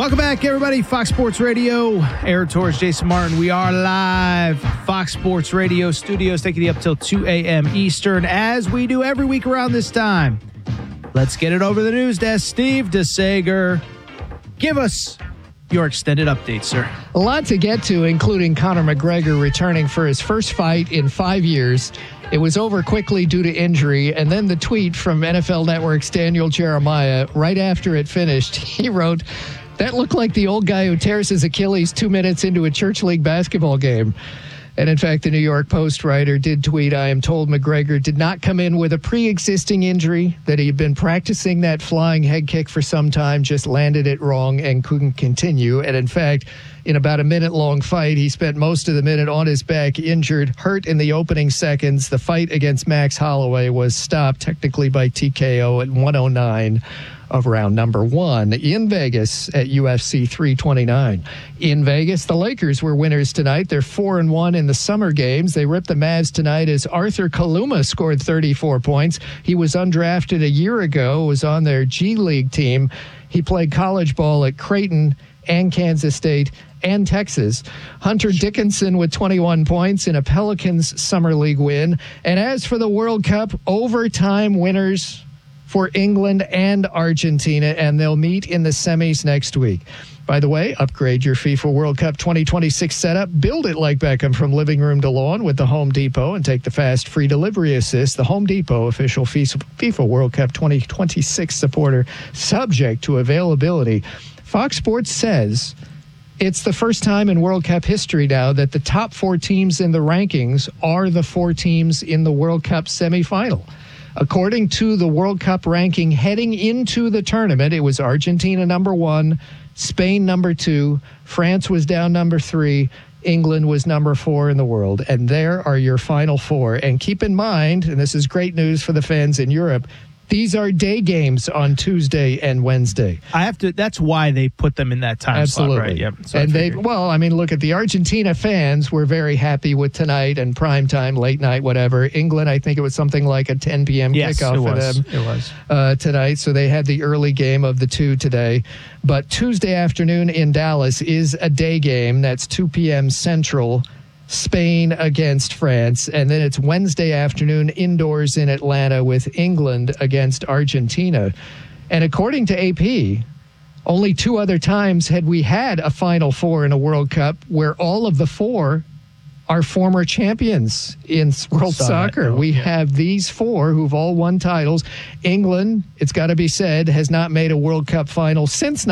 Welcome back, everybody. Fox Sports Radio. Aaron Torres, Jason Martin. We are live. Fox Sports Radio studios taking you up till 2 a.m. Eastern, as we do every week around this time. Let's get it over to the news desk. Steve DeSager, give us your extended update, sir. A lot to get to, including Conor McGregor returning for his first fight in 5 years. It was over quickly due to injury, and then the tweet from NFL Network's Daniel Jeremiah, right after it finished, he wrote, "That looked like the old guy who tears his Achilles 2 minutes into a church league basketball game." And in fact, the New York Post writer did tweet, "I am told McGregor did not come in with a pre-existing injury, that he had been practicing that flying head kick for some time, just landed it wrong and couldn't continue." And in fact, in about a minute-long fight, he spent most of the minute on his back, injured, hurt in the opening seconds. The fight against Max Holloway was stopped technically by TKO at 109 of round number 1 in Vegas at UFC 329. In Vegas, the Lakers were winners tonight. They're 4-1 in the summer games. They ripped the Mavs tonight as Arthur Kaluma scored 34 points. He was undrafted a year ago, was on their G League team. He played college ball at Creighton and Kansas State and Texas. Hunter Dickinson with 21 points in a Pelicans Summer League win. And as for the World Cup, overtime winners for England and Argentina, and they'll meet in the semis next week. By the way, upgrade your FIFA World Cup 2026 setup. Build it like Beckham from living room to lawn with the Home Depot and take the fast free delivery assist. The Home Depot, official FIFA World Cup 2026 supporter, subject to availability. Fox Sports says it's the first time in World Cup history now that the top 4 teams in the rankings are the 4 teams in the World Cup semifinal. According to the World Cup ranking heading into the tournament, it was Argentina number 1, Spain number 2, France was down number 3, England was number 4 in the world. And there are your final 4. And keep in mind, and this is great news for the fans in Europe, these are day games on Tuesday and Wednesday. That's why they put them in that time slot, right? Yep. So and look at the Argentina fans were very happy with tonight and prime time, late night, whatever. England, I think it was something like a 10 p.m. kickoff for them. It was tonight. So they had the early game of the 2 today. But Tuesday afternoon in Dallas is a day game. That's 2 p.m. Central. Spain against France, and then it's Wednesday afternoon indoors in Atlanta with England against Argentina. And according to AP, only 2 other times had we had a Final Four in a World Cup where all of the 4 are former champions in world soccer. We have these 4 who've all won titles. England, it's got to be said, has not made a World Cup final since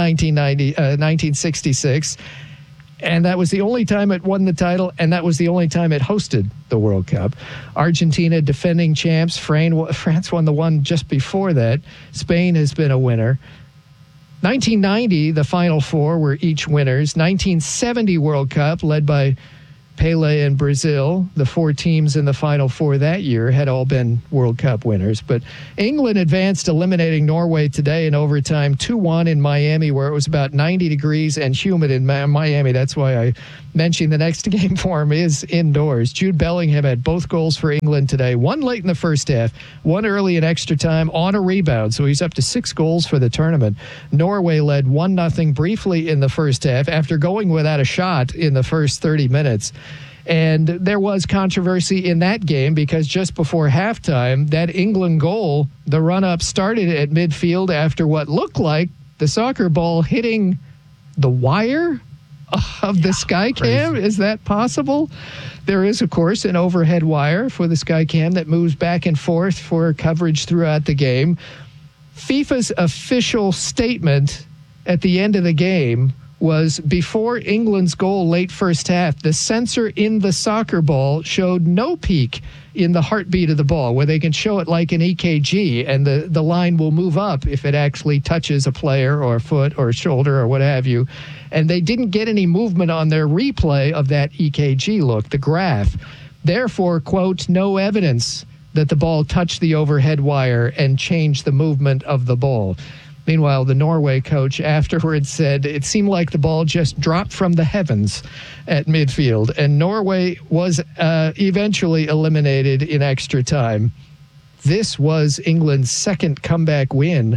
1966. And that was the only time it won the title, and that was the only time it hosted the World Cup. Argentina, defending champs. France won the one just before that. Spain has been a winner. 1990, the Final Four were each winners. 1970 World Cup, led by Pele and Brazil. The 4 teams in the Final Four that year had all been World Cup winners. But England advanced, eliminating Norway today in overtime, 2-1 in Miami, where it was about 90 degrees and humid in Miami. That's why I mentioned the next game for him is indoors. Jude Bellingham had both goals for England today, one late in the first half, one early in extra time on a rebound. So he's up to 6 goals for the tournament. Norway led 1-0 briefly in the first half after going without a shot in the first 30 minutes. And there was controversy in that game because just before halftime, that England goal, the run-up started at midfield after what looked like the soccer ball hitting the wire of the Skycam. Is that possible? There is, of course, an overhead wire for the Skycam that moves back and forth for coverage throughout the game. FIFA's official statement at the end of the game was before England's goal late first half, the sensor in the soccer ball showed no peak in the heartbeat of the ball, where they can show it like an EKG, and the line will move up if it actually touches a player or a foot or a shoulder or what have you. And they didn't get any movement on their replay of that EKG look, the graph. Therefore, quote, no evidence that the ball touched the overhead wire and changed the movement of the ball. Meanwhile, the Norway coach afterwards said it seemed like the ball just dropped from the heavens at midfield, and Norway was eventually eliminated in extra time. This was England's second comeback win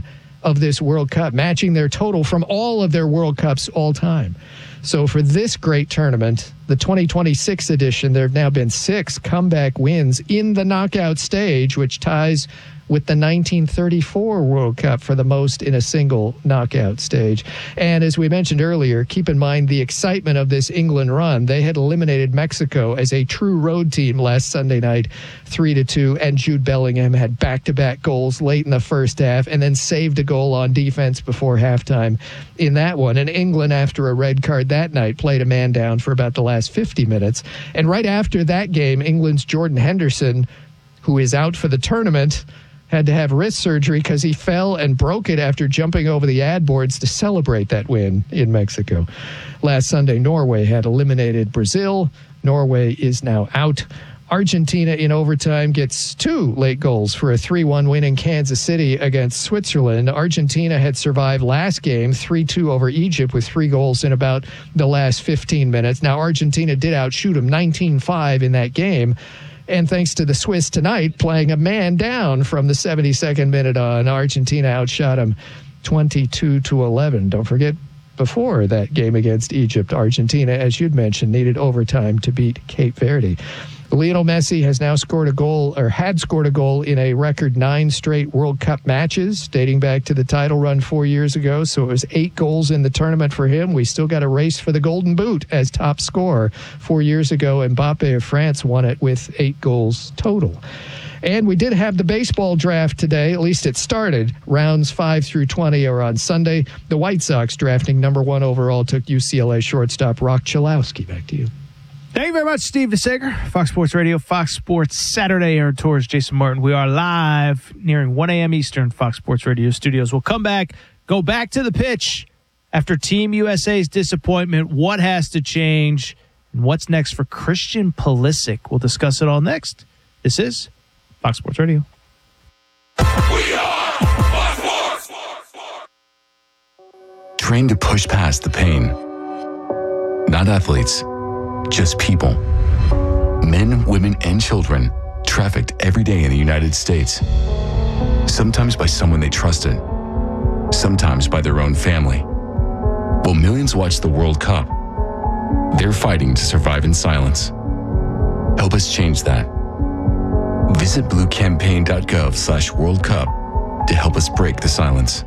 of this World Cup, matching their total from all of their World Cups all time. So for this great tournament, the 2026 edition, there have now been 6 comeback wins in the knockout stage, which ties with the 1934 World Cup for the most in a single knockout stage. And as we mentioned earlier, keep in mind the excitement of this England run. They had eliminated Mexico as a true road team last Sunday night, 3-2, and Jude Bellingham had back-to-back goals late in the first half and then saved a goal on defense before halftime in that one. And England, after a red card that night, played a man down for about the last 50 minutes. And right after that game, England's Jordan Henderson, who is out for the tournament, had to have wrist surgery because he fell and broke it after jumping over the ad boards to celebrate that win in Mexico. Last Sunday, Norway had eliminated Brazil. Norway is now out. Argentina in overtime gets 2 late goals for a 3-1 win in Kansas City against Switzerland. Argentina had survived last game 3-2 over Egypt with 3 goals in about the last 15 minutes. Now, Argentina did outshoot them 19-5 in that game. And thanks to the Swiss tonight playing a man down from the 72nd minute on, Argentina outshot them 22-11. Don't forget, before that game against Egypt, Argentina, as you'd mentioned, needed overtime to beat Cape Verde. Lionel Messi has now scored a goal, or had scored a goal, in a record 9 straight World Cup matches, dating back to the title run 4 years ago. So it was 8 goals in the tournament for him. We still got a race for the Golden Boot as top scorer. 4 years ago, Mbappe of France won it with 8 goals total. And we did have the baseball draft today. At least it started. Rounds 5 through 20 are on Sunday. The White Sox drafting number 1 overall took UCLA shortstop Rock Chalowski. Back to you. Thank you very much, Steve DeSager. Fox Sports Radio, Fox Sports Saturday. Aaron Torres, Jason Martin. We are live nearing 1 a.m. Eastern, Fox Sports Radio studios. We'll come back, go back to the pitch after Team USA's disappointment. What has to change? And what's next for Christian Pulisic? We'll discuss it all next. This is Fox Sports Radio. We are Fox Sports. Trained to push past the pain. Not athletes. Just people. Men, women, and children trafficked every day in the United States. Sometimes by someone they trusted. Sometimes by their own family. While millions watch the World Cup, they're fighting to survive in silence. Help us change that. Visit bluecampaign.gov/World Cup to help us break the silence.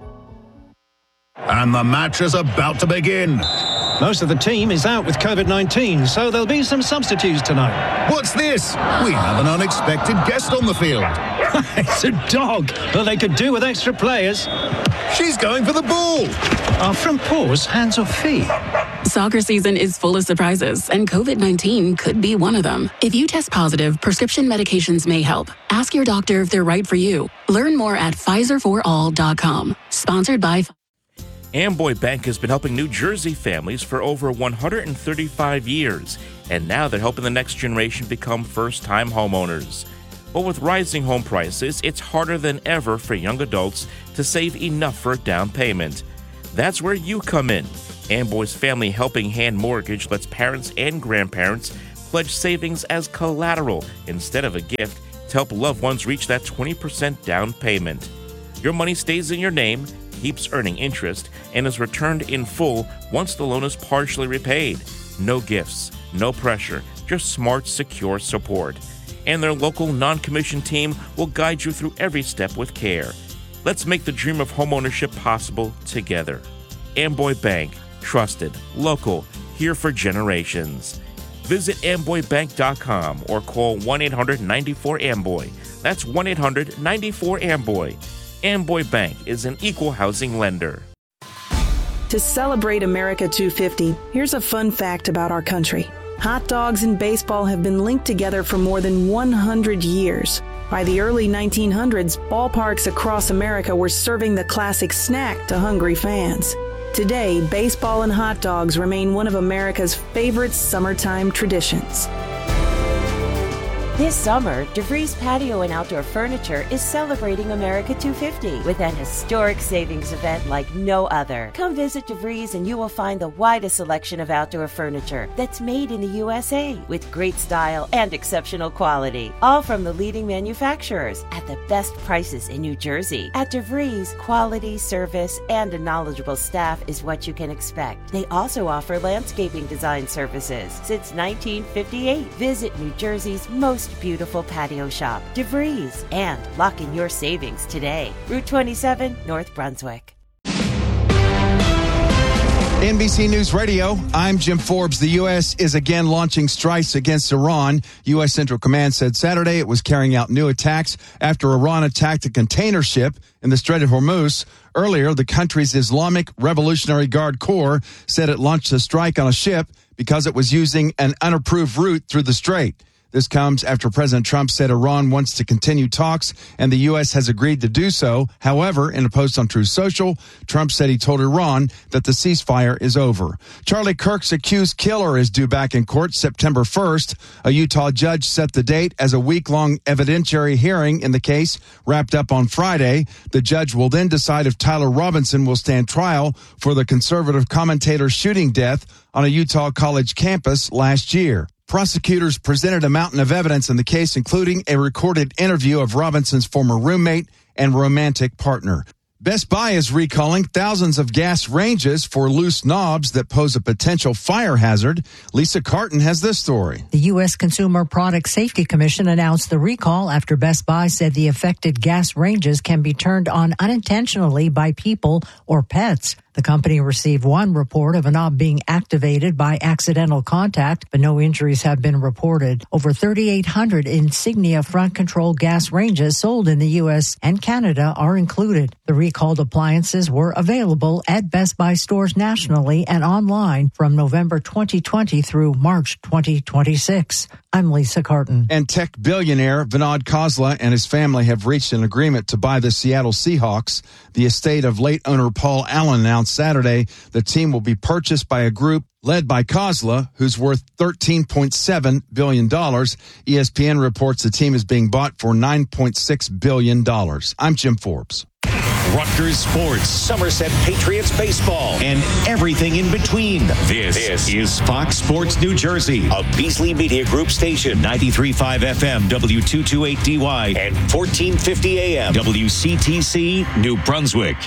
And the match is about to begin. Most of the team is out with COVID-19, so there'll be some substitutes tonight. What's this? We have an unexpected guest on the field. It's a dog. Well, they could do with extra players. She's going for the ball. Are front paws hands or feet? Soccer season is full of surprises, and COVID-19 could be one of them. If you test positive, prescription medications may help. Ask your doctor if they're right for you. Learn more at PfizerForAll.com. Sponsored by Amboy Bank has been helping New Jersey families for over 135 years, and now they're helping the next generation become first-time homeowners. But with rising home prices, it's harder than ever for young adults to save enough for a down payment. That's where you come in. Amboy's Family Helping Hand Mortgage lets parents and grandparents pledge savings as collateral instead of a gift to help loved ones reach that 20% down payment. Your money stays in your name, keeps earning interest, and is returned in full once the loan is partially repaid. No gifts, no pressure, just smart, secure support. And their local non-commissioned team will guide you through every step with care. Let's make the dream of homeownership possible together. Amboy Bank, trusted, local, here for generations. Visit amboybank.com or call 1-800-94-AMBOY. That's 1-800-94-AMBOY. Amboy Bank is an equal housing lender. To celebrate America 250, here's a fun fact about our country. Hot dogs and baseball have been linked together for more than 100 years. By the early 1900s, ballparks across America were serving the classic snack to hungry fans. Today, baseball and hot dogs remain one of America's favorite summertime traditions. This summer, DeVries Patio and Outdoor Furniture is celebrating America 250 with an historic savings event like no other. Come visit DeVries and you will find the widest selection of outdoor furniture that's made in the USA with great style and exceptional quality. All from the leading manufacturers at the best prices in New Jersey. At DeVries, quality, service, and a knowledgeable staff is what you can expect. They also offer landscaping design services since 1958. Visit New Jersey's most beautiful patio shop, DeVries, and lock in your savings today. Route 27, North Brunswick. NBC News Radio, I'm Jim Forbes. The U.S. is again launching strikes against Iran. U.S. Central Command said Saturday it was carrying out new attacks after Iran attacked a container ship in the Strait of Hormuz. Earlier, the country's Islamic Revolutionary Guard Corps said it launched a strike on a ship because it was using an unapproved route through the strait. This comes after President Trump said Iran wants to continue talks, and the U.S. has agreed to do so. However, in a post on Truth Social, Trump said he told Iran that the ceasefire is over. Charlie Kirk's accused killer is due back in court September 1st. A Utah judge set the date as a week-long evidentiary hearing in the case wrapped up on Friday. The judge will then decide if Tyler Robinson will stand trial for the conservative commentator's shooting death on a Utah college campus last year. Prosecutors presented a mountain of evidence in the case, including a recorded interview of Robinson's former roommate and romantic partner. Best Buy is recalling thousands of gas ranges for loose knobs that pose a potential fire hazard. Lisa Carton has this story. The U.S. Consumer Product Safety Commission announced the recall after Best Buy said the affected gas ranges can be turned on unintentionally by people or pets. The company received one report of a knob being activated by accidental contact, but no injuries have been reported. Over 3,800 Insignia front control gas ranges sold in the U.S. and Canada are included. The recalled appliances were available at Best Buy stores nationally and online from November 2020 through March 2026. I'm Lisa Carton. And tech billionaire Vinod Khosla and his family have reached an agreement to buy the Seattle Seahawks. The estate of late owner Paul Allen announced Saturday the team will be purchased by a group led by Khosla, who's worth $13.7 billion. ESPN reports the team is being bought for $9.6 billion. I'm Jim Forbes. Rutgers Sports, Somerset Patriots baseball, and everything in between. This is Fox Sports New Jersey, a Beasley Media Group station, 93.5 FM, W228DY, and 1450 AM, WCTC, New Brunswick.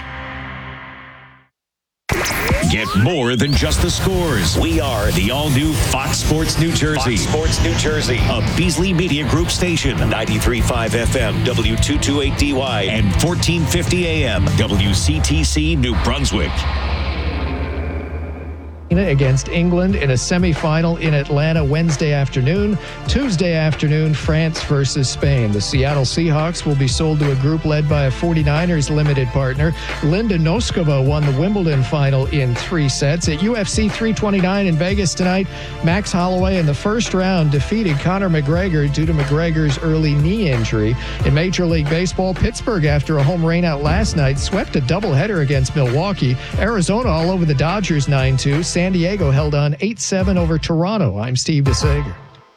Get more than just the scores. We are the all-new Fox Sports New Jersey. Fox Sports New Jersey, a Beasley Media Group station, 93.5 FM, W228DY, and 1450 AM, WCTC, New Brunswick. Against England in a semifinal in Atlanta Wednesday afternoon. Tuesday afternoon, France versus Spain. The Seattle Seahawks will be sold to a group led by a 49ers limited partner. Linda Noskova won the Wimbledon final in 3 sets. At UFC 329 in Vegas tonight, Max Holloway in the first round defeated Conor McGregor due to McGregor's early knee injury. In Major League Baseball, Pittsburgh, after a home rainout last night, swept a doubleheader against Milwaukee. Arizona all over the Dodgers 9-2. San Diego held on 8-7 over Toronto. I'm Steve DeSager.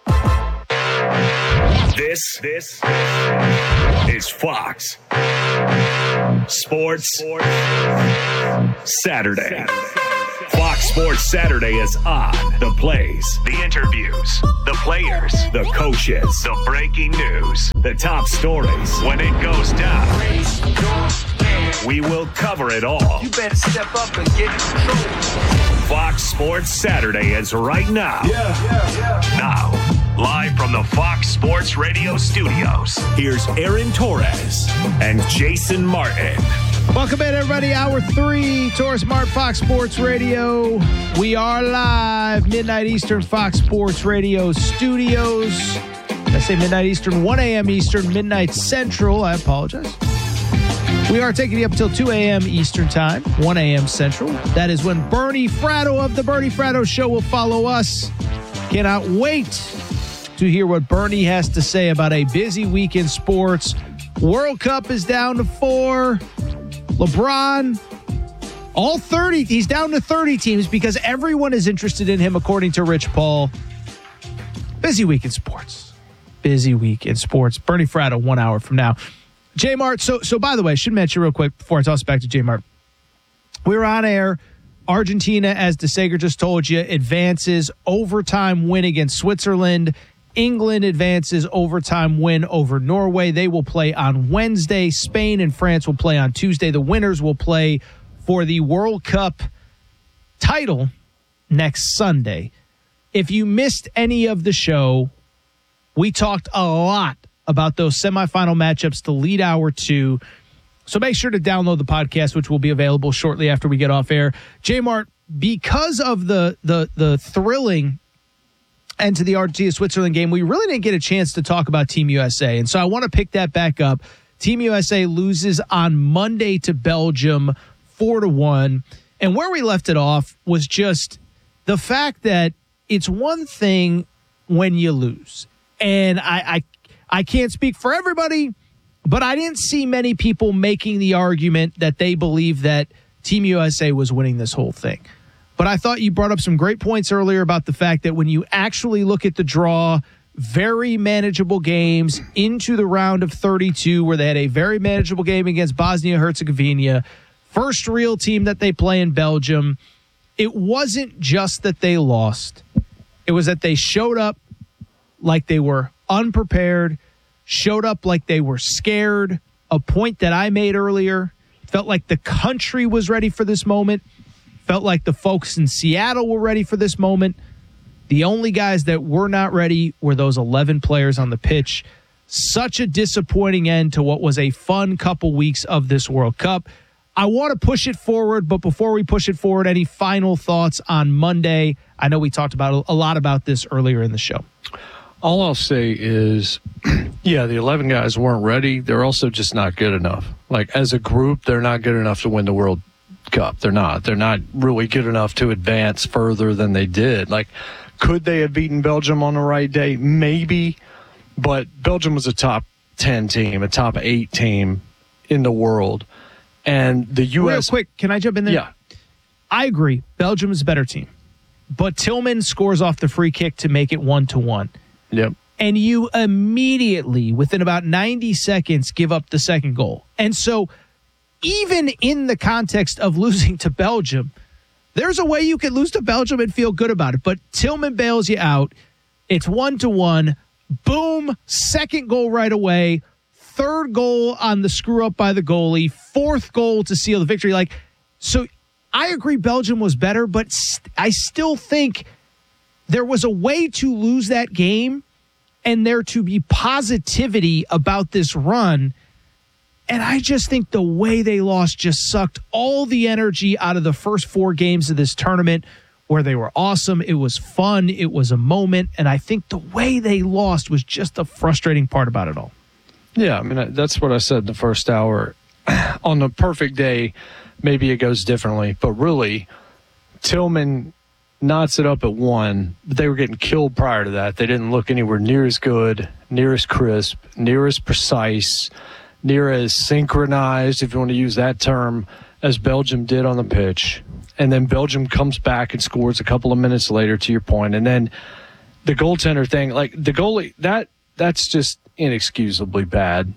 This is Fox Sports Saturday. Fox Sports Saturday is on. The plays, the interviews, the players, the coaches, the breaking news, the top stories. When it goes down, we will cover it all. You better step up and get in control. Fox Sports Saturday is right now. Now, live from the Fox Sports Radio studios, here's Aaron Torres and Jason Martin. Welcome in, everybody. Hour 3, Torres Mart, Fox Sports Radio. We are live, midnight Eastern, Fox Sports Radio studios. I say midnight Eastern, 1 a.m. Eastern, midnight Central. I apologize. We are taking you up until 2 a.m. Eastern Time, 1 a.m. Central. That is when Bernie Fratto of the Bernie Fratto Show will follow us. Cannot wait to hear what Bernie has to say about a busy week in sports. World Cup is down to 4. LeBron, all 30. He's down to 30 teams because everyone is interested in him, according to Rich Paul. Busy week in sports. busy week in sports. Bernie Fratto, 1 hour from now. J-Mart, so by the way, I should mention real quick before I toss it back to J-Mart. We were on air. Argentina, as DeSager just told you, advances overtime win against Switzerland. England advances overtime win over Norway. They will play on Wednesday. Spain and France will play on Tuesday. The winners will play for the World Cup title next Sunday. If you missed any of the show, we talked a lot about those semifinal matchups to lead hour 2. So make sure to download the podcast, which will be available shortly after we get off air. J-Mart, because of the thrilling end to the Argentina-Switzerland game, we really didn't get a chance to talk about Team USA. And so I want to pick that back up. Team USA loses on Monday to Belgium 4-1. And where we left it off was just the fact that it's one thing when you lose. And I can't speak for everybody, but I didn't see many people making the argument that they believe that Team USA was winning this whole thing. But I thought you brought up some great points earlier about the fact that when you actually look at the draw, very manageable games into the round of 32, where they had a very manageable game against Bosnia-Herzegovina, first real team that they play in Belgium. It wasn't just that they lost. It was that they showed up like they were unprepared, showed up like they were scared. A point that I made earlier, felt like the country was ready for this moment, felt like the folks in Seattle were ready for this moment. The only guys that were not ready were those 11 players on the pitch. Such a disappointing end to what was a fun couple weeks of this World Cup. I want to push it forward, but before we push it forward, any final thoughts on Monday? I know we talked about a lot about this earlier in the show. All I'll say is, yeah, the 11 guys weren't ready. They're also just not good enough. Like, as a group, they're not good enough to win the World Cup. They're not. They're not really good enough to advance further than they did. Like, could they have beaten Belgium on the right day? Maybe. But Belgium was a top 10 team, a top 8 team in the world. And the U.S. Real quick, can I jump in there? Yeah. I agree. Belgium is a better team. But Tillman scores off the free kick to make it 1-1. Yep. And you immediately, within about 90 seconds, give up the second goal. And so even in the context of losing to Belgium, there's a way you can lose to Belgium and feel good about it. But Tillman bails you out. It's 1-1. Boom. Second goal right away. Third goal on the screw up by the goalie. Fourth goal to seal the victory. So I agree Belgium was better, but I still think there was a way to lose that game and there to be positivity about this run. And I just think the way they lost just sucked all the energy out of the first 4 games of this tournament, where they were awesome. It was fun. It was a moment. And I think the way they lost was just the frustrating part about it all. Yeah, I mean, that's what I said in the first hour. On the perfect day, maybe it goes differently. But really, Tillman knots it up at 1, but they were getting killed prior to that. They didn't look anywhere near as good, near as crisp, near as precise, near as synchronized, if you want to use that term, as Belgium did on the pitch. And then Belgium comes back and scores a couple of minutes later, to your point. And then the goaltender thing, like the goalie, that's just inexcusably bad.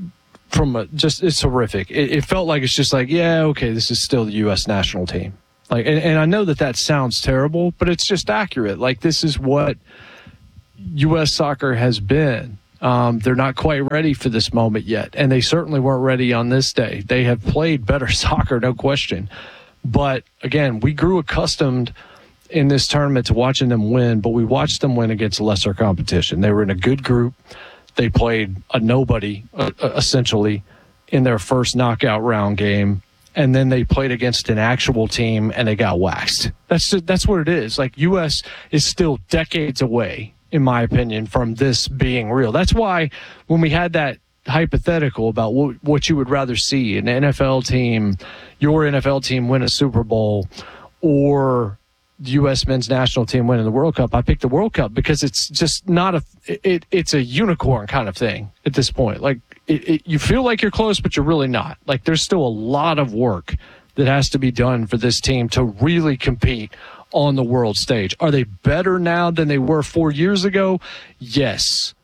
It's horrific. It felt like it's just like, yeah, okay, this is still the U.S. national team. Like, and I know that sounds terrible, but it's just accurate. Like, this is what U.S. soccer has been. They're not quite ready for this moment yet, and they certainly weren't ready on this day. They have played better soccer, no question. But, again, we grew accustomed in this tournament to watching them win, but we watched them win against lesser competition. They were in a good group. They played a nobody, essentially, in their first knockout round game. And then they played against an actual team and they got waxed. That's what it is. Like, U.S. is still decades away, in my opinion, from this being real. That's why when we had that hypothetical about what you would rather see, an NFL team, your NFL team win a Super Bowl, or the U.S. men's national team winning the World Cup, I picked the World Cup because it's just not it's a unicorn kind of thing at this point. Like, you feel like you're close, but you're really not. Like, there's still a lot of work that has to be done for this team to really compete on the world stage. Are they better now than they were 4 years ago? Yes.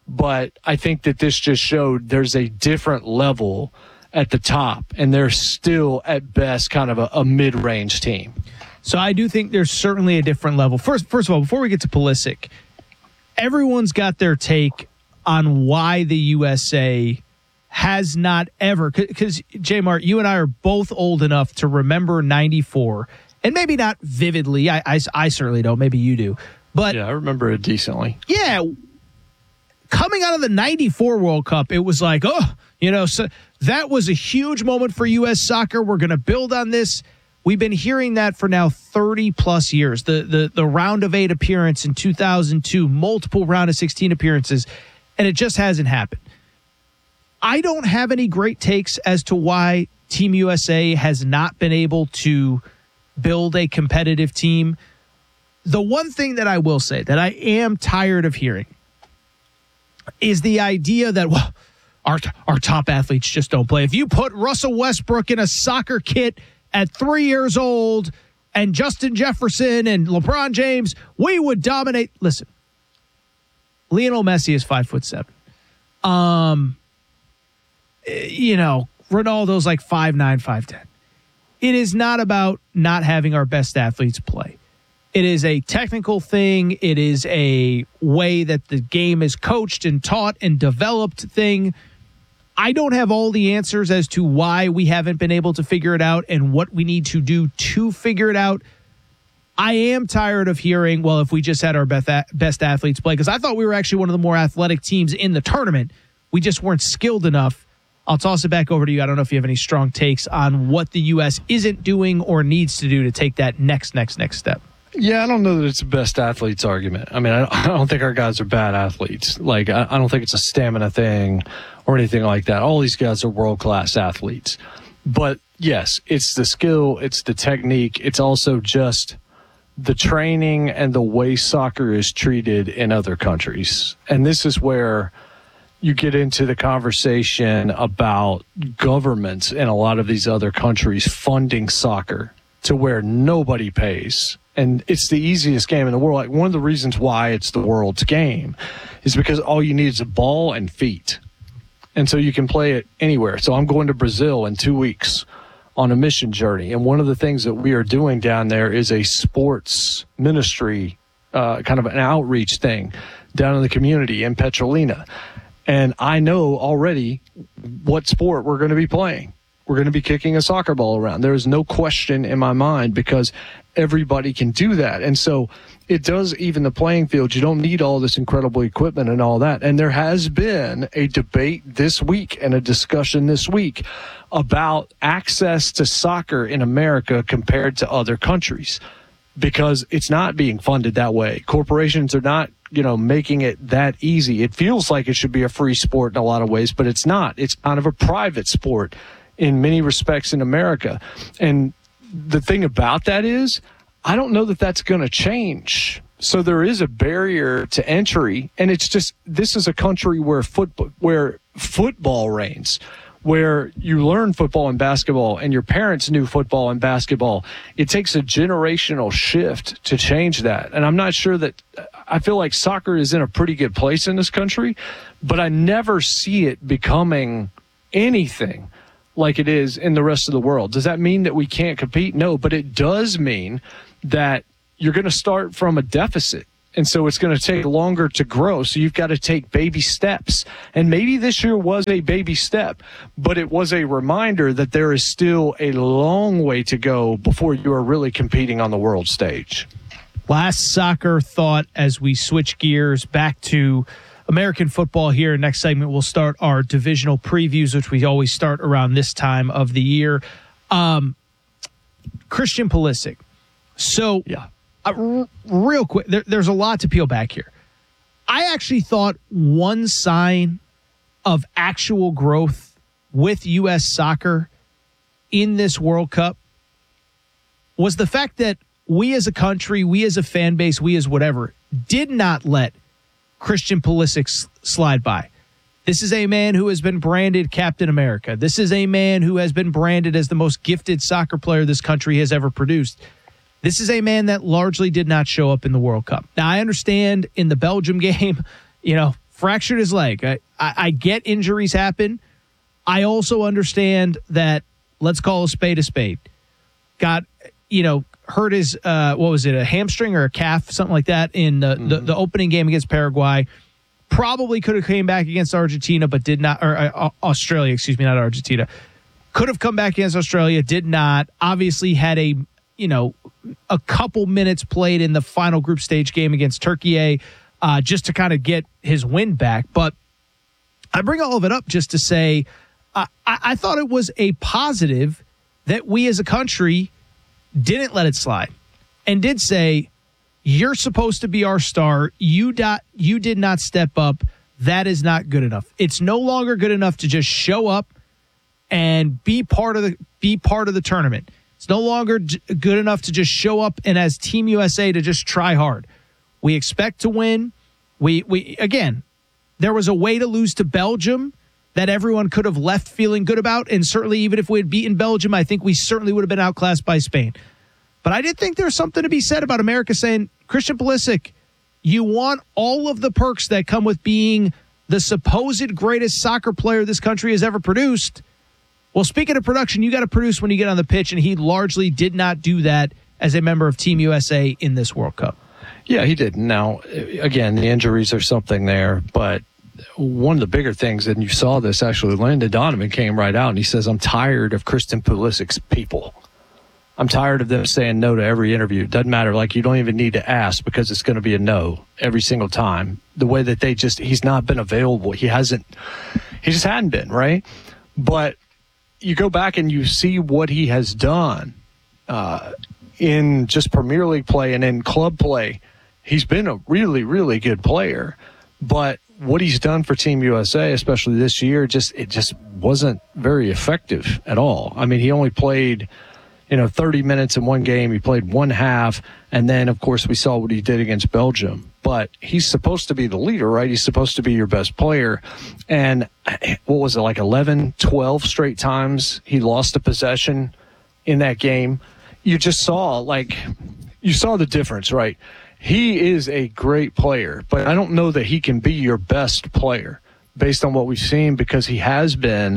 But I think that this just showed there's a different level at the top, and they're still at best kind of a mid-range team. So I do think there's certainly a different level. First of all, before we get to Pulisic, everyone's got their take on why the USA has not ever, because J-Mart, you and I are both old enough to remember 94, and maybe not vividly. I certainly don't. Maybe you do. But yeah, I remember it decently. Yeah. Coming out of the 94 World Cup, it was like, so that was a huge moment for U.S. soccer. We're going to build on this. We've been hearing that for now 30-plus years. The round of 8 appearance in 2002, multiple round of 16 appearances, and it just hasn't happened. I don't have any great takes as to why Team USA has not been able to build a competitive team. The one thing that I will say that I am tired of hearing is the idea that, well, our top athletes just don't play. If you put Russell Westbrook in a soccer kit at 3 years old and Justin Jefferson and LeBron James, we would dominate. Listen, Lionel Messi is 5'7". Ronaldo's like 5'9", 5'10". It is not about not having our best athletes play. It is a technical thing. It is a way that the game is coached and taught and developed thing. I don't have all the answers as to why we haven't been able to figure it out and what we need to do to figure it out. I am tired of hearing, well, if we just had our best athletes play, because I thought we were actually one of the more athletic teams in the tournament. We just weren't skilled enough. I'll toss it back over to you. I don't know if you have any strong takes on what the U.S. isn't doing or needs to do to take that next step. Yeah, I don't know that it's a best athletes argument. I mean, I don't think our guys are bad athletes. Like, I don't think it's a stamina thing or anything like that. All these guys are world-class athletes. But, yes, it's the skill, it's the technique, it's also just the training and the way soccer is treated in other countries. And this is where you get into the conversation about governments in a lot of these other countries funding soccer to where nobody pays. And it's the easiest game in the world. Like, one of the reasons why it's the world's game is because all you need is a ball and feet. And so you can play it anywhere. So I'm going to Brazil in 2 weeks on a mission journey. And one of the things that we are doing down there is a sports ministry, kind of an outreach thing down in the community in Petrolina. And I know already what sport we're going to be playing. We're going to be kicking a soccer ball around. There is no question in my mind because everybody can do that. And so it does even the playing field. You don't need all this incredible equipment and all that. And there has been a debate this week and a discussion this week about access to soccer in America compared to other countries because it's not being funded that way. Corporations are not, making it that easy. It feels like it should be a free sport in a lot of ways, but it's not. It's kind of a private sport in many respects in America. And the thing about that is, I don't know that that's going to change. So there is a barrier to entry, and it's just, this is a country where football reigns, where you learn football and basketball, and your parents knew football and basketball. It takes a generational shift to change that. And I'm not sure that, I feel like soccer is in a pretty good place in this country, but I never see it becoming anything like it is in the rest of the world. Does that mean that we can't compete? No, but it does mean that you're going to start from a deficit. And so it's going to take longer to grow. So you've got to take baby steps. And maybe this year was a baby step, but it was a reminder that there is still a long way to go before you are really competing on the world stage. Last soccer thought as we switch gears back to American football here. Next segment, we'll start our divisional previews, which we always start around this time of the year. Christian Pulisic. So, real quick, there's a lot to peel back here. I actually thought one sign of actual growth with U.S. soccer in this World Cup was the fact that we as a country, we as a fan base, we as whatever, did not let Christian Pulisic slide by. This is a man who has been branded Captain America. This is a man who has been branded as the most gifted soccer player this country has ever produced. This is a man that largely did not show up in the World Cup. Now, I understand in the Belgium game, fractured his leg. I get injuries happen. I also understand that, let's call a spade. Got, hurt his, what was it, a hamstring or a calf, something like that in the opening game against Paraguay. Probably could have came back against Argentina, but did not, or Australia, excuse me, not Argentina. Could have come back against Australia, did not. Obviously had a couple minutes played in the final group stage game against Turkey, just to kind of get his wind back. But I bring all of it up just to say, I thought it was a positive that we as a country didn't let it slide and did say, you're supposed to be our star. You did not step up. That is not good enough. It's no longer good enough to just show up and be part of the tournament. It's no longer good enough to just show up and as Team USA to just try hard. We expect to win. We again, there was a way to lose to Belgium that everyone could have left feeling good about, and certainly even if we had beaten Belgium, I think we certainly would have been outclassed by Spain. But I did think there's something to be said about America saying, Christian Pulisic, you want all of the perks that come with being the supposed greatest soccer player this country has ever produced. Well, speaking of production, you got to produce when you get on the pitch, and he largely did not do that as a member of Team USA in this World Cup. Yeah, he didn't. Now, again, the injuries are something there, but one of the bigger things, and you saw this actually, Landon Donovan came right out and he says, I'm tired of Christian Pulisic's people. I'm tired of them saying no to every interview. It doesn't matter. Like, you don't even need to ask because it's going to be a no every single time. The way that he's not been available. He just hadn't been, right? But you go back and you see what he has done in just Premier League play and in club play. He's been a really, really good player. But what he's done for Team USA, especially this year, it just wasn't very effective at all. I mean, he only played 30 minutes in one game. He played one half. And then, of course, we saw what he did against Belgium. But he's supposed to be the leader, right? He's supposed to be your best player. And what was it, like 11, 12 straight times he lost a possession in that game? You just saw, you saw the difference, right? He is a great player, but I don't know that he can be your best player based on what we've seen because he's been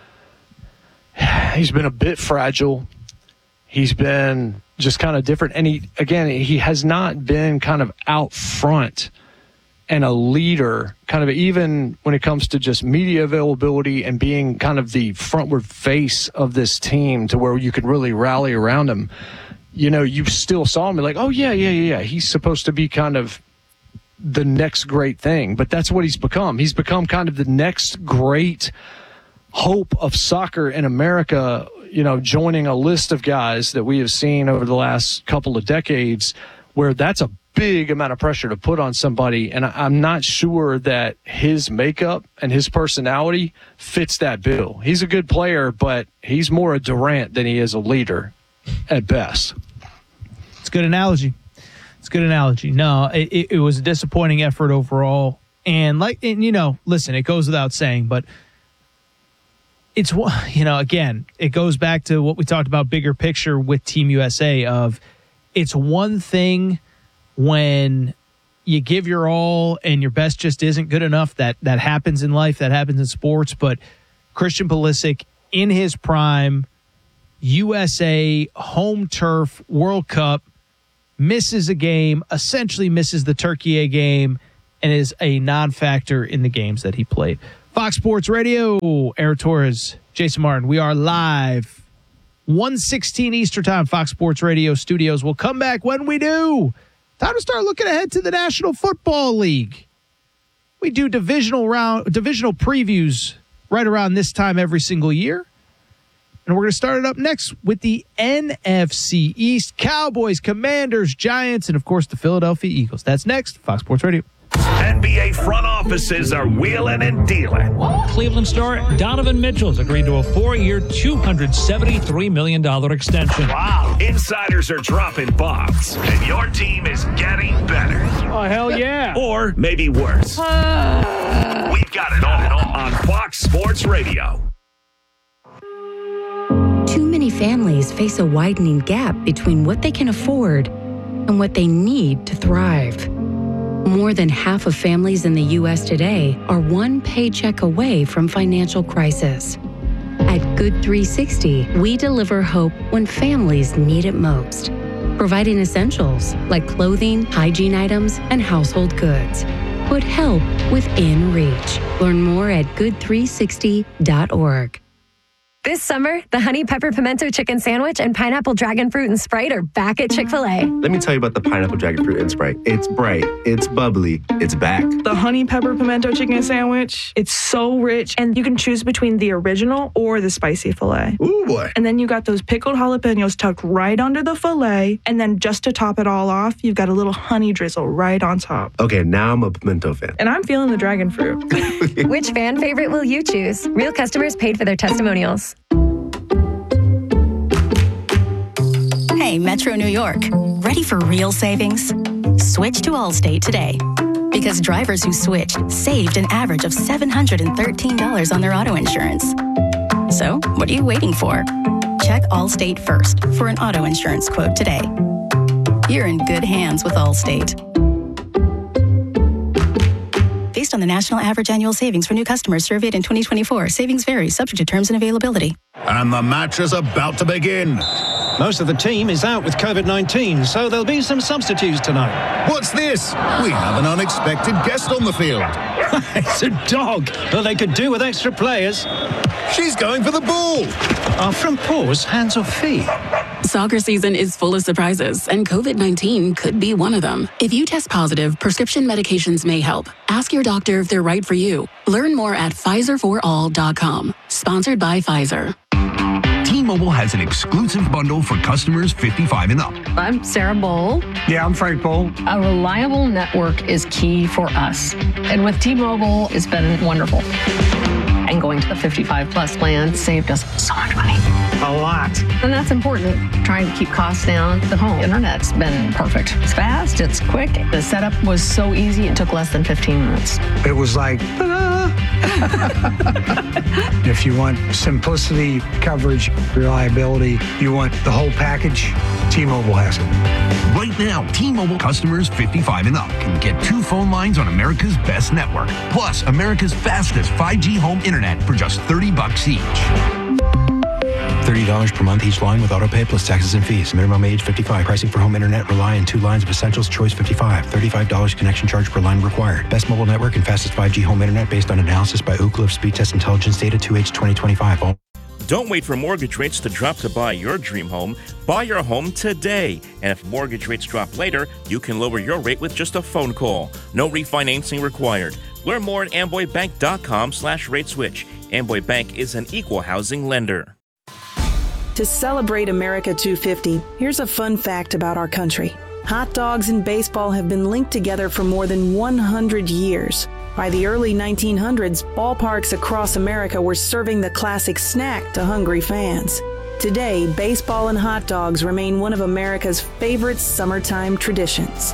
a bit fragile. He's been just kind of different. And he has not been kind of out front and a leader, kind of even when it comes to just media availability and being kind of the frontward face of this team to where you can really rally around him. You still saw him like, oh, yeah. He's supposed to be kind of the next great thing. But that's what he's become. He's become kind of the next great hope of soccer in America, joining a list of guys that we have seen over the last couple of decades where that's a big amount of pressure to put on somebody. And I'm not sure that his makeup and his personality fits that bill. He's a good player, but he's more a Durant than he is a leader at best. It's a good analogy. No, it was a disappointing effort overall. And listen, it goes without saying, but it's, again, it goes back to what we talked about bigger picture with Team USA of it's one thing when you give your all and your best just isn't good enough. That happens in life, that happens in sports. But Christian Pulisic in his prime, USA home turf World Cup, misses a game, essentially misses the Turkey game, and is a non-factor in the games that he played. Fox Sports Radio, Eric Torres, Jason Martin. We are live, 1:16 Eastern Time, Fox Sports Radio studios. We'll come back when we do. Time to start looking ahead to the National Football League. We do divisional previews right around this time every single year. And we're going to start it up next with the NFC East. Cowboys, Commanders, Giants, and, of course, the Philadelphia Eagles. That's next. Fox Sports Radio. NBA front offices are wheeling and dealing. Cleveland star Donovan Mitchell's agreed to a 4-year, $273 million extension. Wow. Insiders are dropping bombs, and your team is getting better. Oh, hell yeah. Or maybe worse. We've got it all on Fox Sports Radio. Too many families face a widening gap between what they can afford and what they need to thrive. More than half of families in the U.S. today are one paycheck away from financial crisis. At Good 360, we deliver hope when families need it most, providing essentials like clothing, hygiene items, and household goods. Put help within reach. Learn more at good360.org. This summer, the Honey Pepper Pimento Chicken Sandwich and Pineapple Dragon Fruit and Sprite are back at Chick-fil-A. Let me tell you about the Pineapple Dragon Fruit and Sprite. It's bright, it's bubbly, it's back. The Honey Pepper Pimento Chicken Sandwich, it's so rich, and you can choose between the original or the spicy filet. Ooh, boy. And then you got those pickled jalapenos tucked right under the filet, and then just to top it all off, you've got a little honey drizzle right on top. Okay, now I'm a pimento fan. And I'm feeling the dragon fruit. Which fan favorite will you choose? Real customers paid for their testimonials. Hey, Metro New York. Ready for real savings? Switch to Allstate today. Because drivers who switched saved an average of $713 on their auto insurance. So, what are you waiting for? Check Allstate first for an auto insurance quote today. You're in good hands with Allstate. Based on the national average annual savings for new customers surveyed in 2024, savings vary, subject to terms and availability. And the match is about to begin. Most of the team is out with COVID-19, so there'll be some substitutes tonight. What's this? We have an unexpected guest on the field. It's a dog. Well, they could do with extra players. She's going for the ball. Are front paws hands or feet? Soccer season is full of surprises, and COVID-19 could be one of them. If you test positive, prescription medications may help. Ask your doctor if they're right for you. Learn more at PfizerForAll.com. Sponsored by Pfizer. T-Mobile has an exclusive bundle for customers 55 and up. I'm Sarah Bowl. Yeah, I'm Frank Bowl. A reliable network is key for us. And with T-Mobile, it's been wonderful. And going to the 55 plus plan saved us so much money. A lot. And that's important, trying to keep costs down. The home internet's been perfect. It's fast, it's quick. The setup was so easy, it took less than 15 minutes. It was like, if you want simplicity, coverage, reliability, you want the whole package, T-Mobile has it. Right now, T-Mobile customers 55 and up can get 2 phone lines on America's best network, plus America's fastest 5G home internet for just $30 each. $30 per month each line with autopay plus taxes and fees. Minimum age 55. Pricing for home internet rely on 2 lines of essentials. Choice 55. $35 connection charge per line required. Best mobile network and fastest 5G home internet based on analysis by Ookla of Speed Test Intelligence data 2H 2025. Don't wait for mortgage rates to drop to buy your dream home. Buy your home today. And if mortgage rates drop later, you can lower your rate with just a phone call. No refinancing required. Learn more at amboybank.com/rateswitch. Amboy Bank is an equal housing lender. To celebrate America 250, here's a fun fact about our country. Hot dogs and baseball have been linked together for more than 100 years. By the early 1900s, ballparks across America were serving the classic snack to hungry fans. Today, baseball and hot dogs remain one of America's favorite summertime traditions.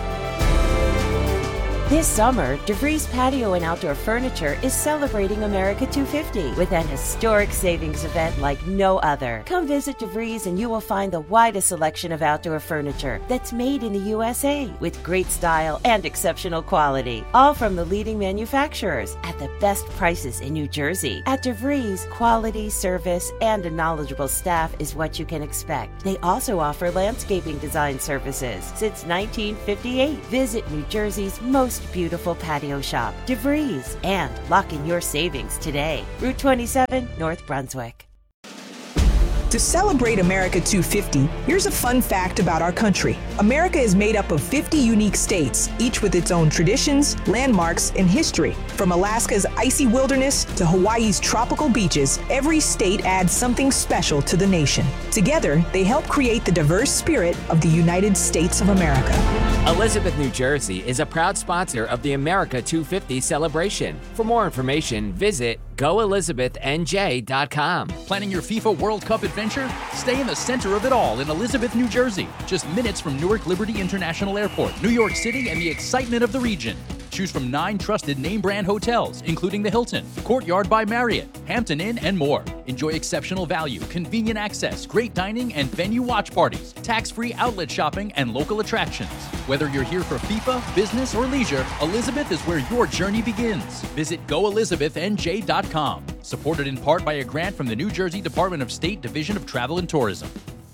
This summer, DeVries Patio and Outdoor Furniture is celebrating America 250 with an historic savings event like no other. Come visit DeVries and you will find the widest selection of outdoor furniture that's made in the USA with great style and exceptional quality. All from the leading manufacturers at the best prices in New Jersey. At DeVries, quality, service, and a knowledgeable staff is what you can expect. They also offer landscaping design services since 1958. Visit New Jersey's most beautiful patio shop, DeVries, and lock in your savings today. Route 27, North Brunswick. To celebrate America 250, here's a fun fact about our country. America is made up of 50 unique states, each with its own traditions, landmarks, and history. From Alaska's icy wilderness to Hawaii's tropical beaches, every state adds something special to the nation. Together, they help create the diverse spirit of the United States of America. Elizabeth, New Jersey is a proud sponsor of the America 250 celebration. For more information, visit GoElizabethNJ.com. Planning your FIFA World Cup adventure? Stay in the center of it all in Elizabeth, New Jersey. Just minutes from Newark Liberty International Airport, New York City, and the excitement of the region. Choose from 9 trusted name brand hotels, including the Hilton, Courtyard by Marriott, Hampton Inn, and more. Enjoy exceptional value, convenient access, great dining, and venue watch parties, tax-free outlet shopping, and local attractions. Whether you're here for FIFA, business, or leisure, Elizabeth is where your journey begins. Visit goelizabethnj.com. Supported in part by a grant from the New Jersey Department of State Division of Travel and Tourism.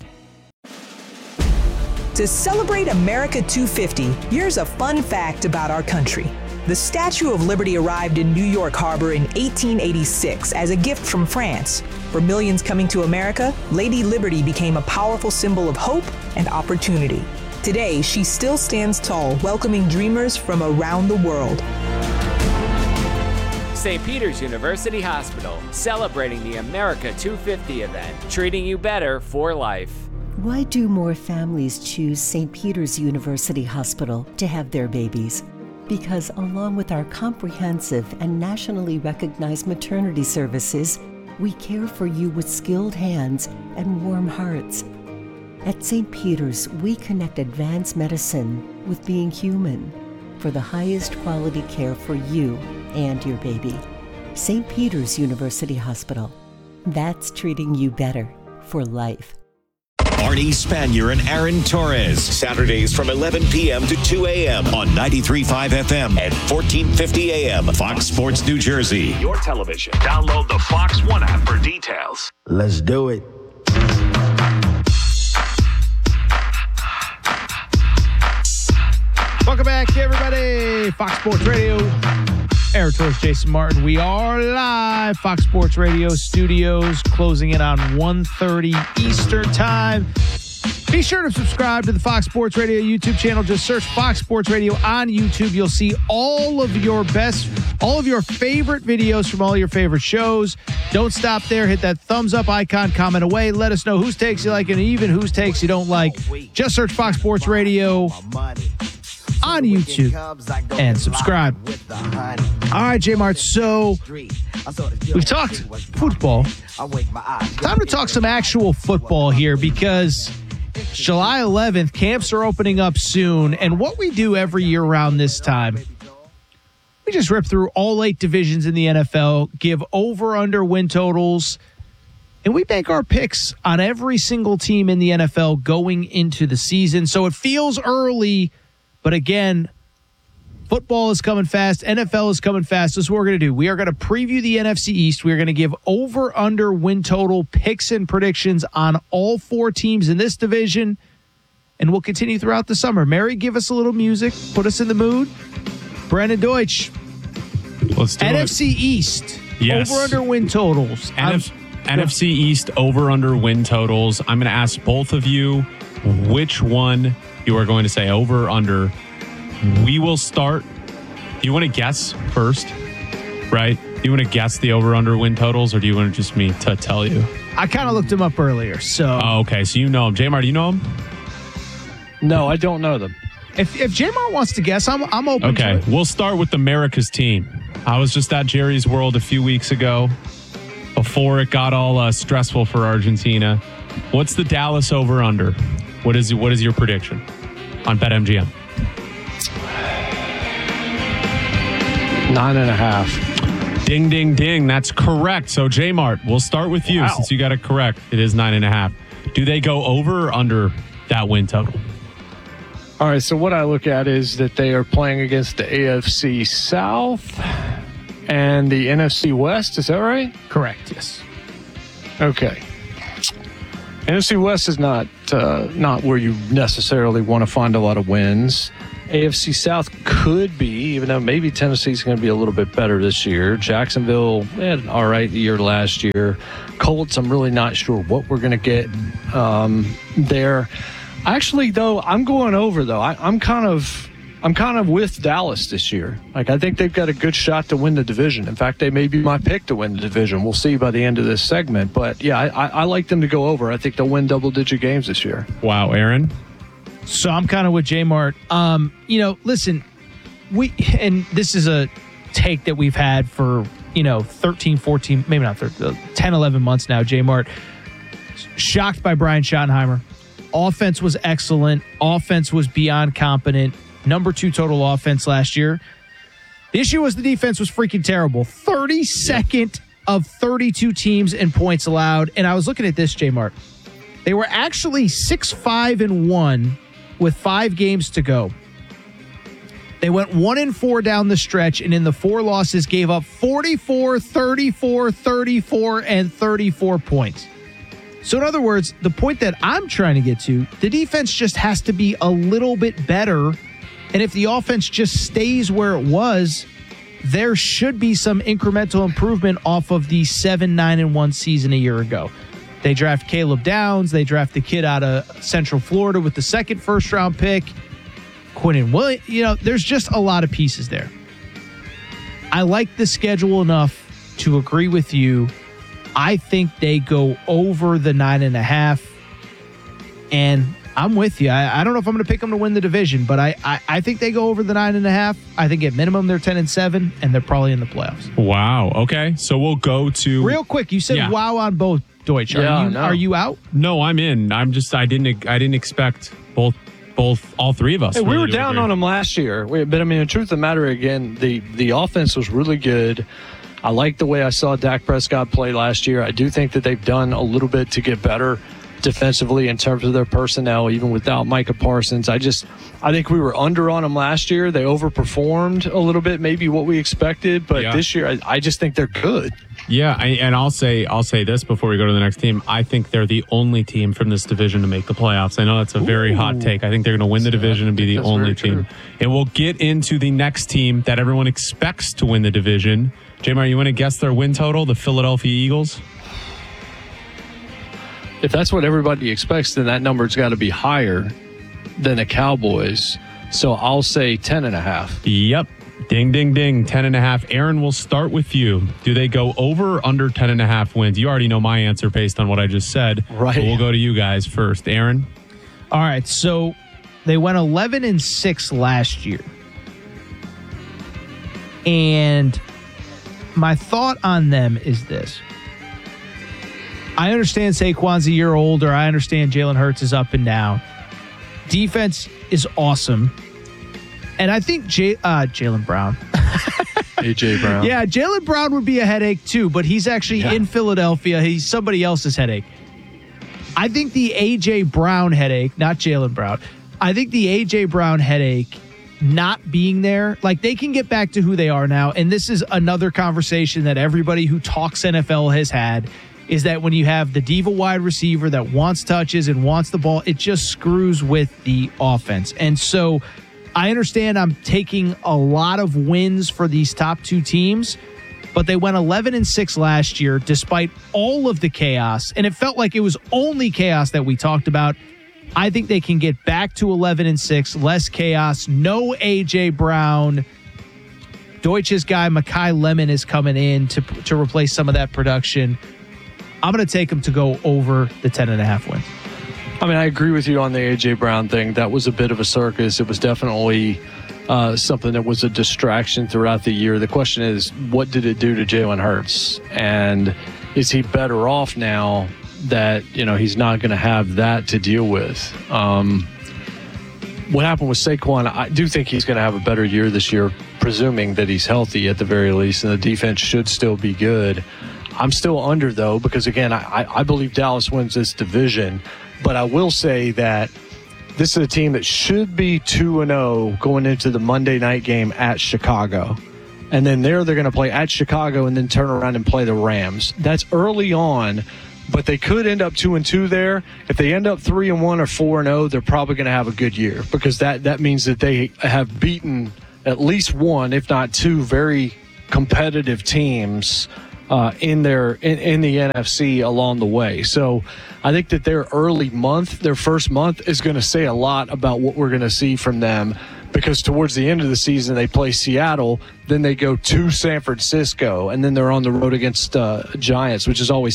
To celebrate America 250, here's a fun fact about our country. The Statue of Liberty arrived in New York Harbor in 1886 as a gift from France. For millions coming to America, Lady Liberty became a powerful symbol of hope and opportunity. Today, she still stands tall, welcoming dreamers from around the world. St. Peter's University Hospital, celebrating the America 250 event, treating you better for life. Why do more families choose St. Peter's University Hospital to have their babies? Because along with our comprehensive and nationally recognized maternity services, we care for you with skilled hands and warm hearts. At St. Peter's, we connect advanced medicine with being human for the highest quality care for you and your baby. St. Peter's University Hospital. That's treating you better for life. Arnie Spanier and Aaron Torres. Saturdays from 11 p.m. to 2 a.m. on 93.5 FM and 1450 a.m. Fox Sports New Jersey. Your television. Download the Fox One app for details. Let's do it. Welcome back, everybody. Fox Sports Radio. Aaron Torres, Jason Martin. We are live. Fox Sports Radio studios, closing in on 1:30 Eastern time. Be sure to subscribe to the Fox Sports Radio YouTube channel. Just search Fox Sports Radio on YouTube. You'll see all of your favorite videos from all your favorite shows. Don't stop there. Hit that thumbs up icon, comment away. Let us know whose takes you like and even whose takes you don't like. Just search Fox Sports Radio on YouTube and subscribe. All right, J Mart. So we've talked football. Time to talk some actual football here because July 11th, camps are opening up soon. And what we do every year around this time, we just rip through all 8 divisions in the NFL, give over-under win totals, and we make our picks on every single team in the NFL going into the season. So it feels early. But again, football is coming fast. NFL is coming fast. This is what we're going to do. We are going to preview the NFC East. We are going to give over-under win total picks and predictions on all 4 teams in this division. And we'll continue throughout the summer. Mary, give us a little music. Put us in the mood. Brandon Deutsch. Let's do NFC East. Yes. Over-under win totals. NFC East over-under win totals. I'm going to ask both of you which one you are going to say over or under. We will start. Do you want to guess first? Right? Do you want to guess the over under win totals, or do you want to just me to tell you? I kind of looked them up earlier. So. Oh, okay. So you know them. J-Mar, do you know them? No, I don't know them. If J-Mar wants to guess, I'm open. Okay. To it. We'll start with America's team. I was just at Jerry's World a few weeks ago before it got all stressful for Argentina. What's the Dallas over under? What is your prediction on BetMGM? 9.5. Ding, ding, ding. That's correct. So, J-Mart, we'll start with you since you got it correct. It is 9.5. Do they go over or under that win total? All right, so what I look at is that they are playing against the AFC South and the NFC West. Is that right? Correct, yes. Okay. NFC West is not where you necessarily want to find a lot of wins. AFC South could be, even though maybe Tennessee's going to be a little bit better this year. Jacksonville had an all right year last year. Colts, I'm really not sure what we're going to get there. Actually, though, I'm going over, though. I'm kind of with Dallas this year. Like, I think they've got a good shot to win the division. In fact, they may be my pick to win the division. We'll see by the end of this segment. But, yeah, I like them to go over. I think they'll win double-digit games this year. Wow, Aaron? So I'm kind of with J-Mart. Listen, and this is a take that we've had for, 13, 14, maybe not 13, 10, 11 months now, J-Mart. Shocked by Brian Schottenheimer. Offense was excellent. Offense was beyond competent. Number 2 total offense last year. The issue was the defense was freaking terrible. 32nd of 32 teams in points allowed. And I was looking at this, J-Mart. They were actually 6-5-1 with 5 games to go. They went 1-4 down the stretch, and in the 4 losses gave up 44, 34, 34, and 34 points. So in other words, the point that I'm trying to get to, the defense just has to be a little bit better. And if the offense just stays where it was, there should be some incremental improvement off of the 7-9-1 season a year ago. They draft Caleb Downs. They draft the kid out of Central Florida with the second first-round pick. Quinnen Williams, there's just a lot of pieces there. I like the schedule enough to agree with you. I think they go over the 9.5, and I'm with you. I don't know if I'm going to pick them to win the division, but I think they go over the 9.5. I think at minimum they're 10-7, and they're probably in the playoffs. Wow. Okay, so we'll go to real quick. You said wow on both, Deutsch. Are you out? No, I'm in. I didn't expect both all three of us. Hey, we were down on them last year, but I mean, the truth of the matter, again, the offense was really good. I like the way I saw Dak Prescott play last year. I do think that they've done a little bit to get better defensively in terms of their personnel, even without Micah Parsons. I think we were under on them last year. They overperformed a little bit, maybe what we expected, but this year I just think they're good. Yeah, and I'll say this before we go to the next team. I think they're the only team from this division to make the playoffs. I know that's a very hot take. I think they're going to win the division and be the only team. And we'll get into the next team that everyone expects to win the division. J-Mar, you want to guess their win total, the Philadelphia Eagles? If that's what everybody expects, then that number's got to be higher than the Cowboys. So I'll say 10.5. Yep. Ding, ding, ding. 10.5. Aaron, we'll start with you. Do they go over or under 10.5 wins? You already know my answer based on what I just said. Right. But we'll go to you guys first. Aaron? All right. So they went 11-6 last year. And my thought on them is this. I understand Saquon's a year older. I understand Jalen Hurts is up and down. Defense is awesome. And I think Jalen Brown. A.J. Brown. Yeah, Jalen Brown would be a headache too, but he's actually in Philadelphia. He's somebody else's headache. I think the A.J. Brown headache, not Jalen Brown. I think the A.J. Brown headache not being there, like they can get back to who they are now. And this is another conversation that everybody who talks NFL has had, is that when you have the diva wide receiver that wants touches and wants the ball, it just screws with the offense. And so I understand I'm taking a lot of wins for these top two teams, but they went 11-6 last year despite all of the chaos. And it felt like it was only chaos that we talked about. I think they can get back to 11-6, less chaos, no A.J. Brown. Deutsch's guy, Mekhi Lemon, is coming in to replace some of that production. I'm going to take them to go over the 10.5 wins. I mean, I agree with you on the A.J. Brown thing. That was a bit of a circus. It was definitely something that was a distraction throughout the year. The question is, what did it do to Jalen Hurts? And is he better off now that, he's not going to have that to deal with? What happened with Saquon, I do think he's going to have a better year this year, presuming that he's healthy at the very least, and the defense should still be good. I'm still under, though, because, again, I believe Dallas wins this division. But I will say that this is a team that should be 2-0 going into the Monday night game at Chicago. And then they're going to play at Chicago and then turn around and play the Rams. That's early on, but they could end up 2-2 there. If they end up 3-1 or 4-0, they're probably going to have a good year, because that means that they have beaten at least one, if not two, very competitive teams in the NFC along the way. So I think that their first month is going to say a lot about what we're going to see from them, because towards the end of the season they play Seattle, then they go to San Francisco, and then they're on the road against Giants, which is always